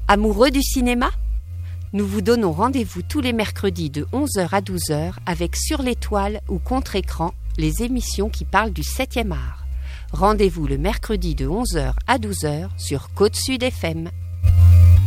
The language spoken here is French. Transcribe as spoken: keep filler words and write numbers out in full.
Amoureux du cinéma ? Nous vous donnons rendez-vous tous les mercredis de onze heures à douze heures avec Sur l'étoile ou Contre-écran, les émissions qui parlent du septième art. Rendez-vous le mercredi de onze heures à douze heures sur Côte Sud F M.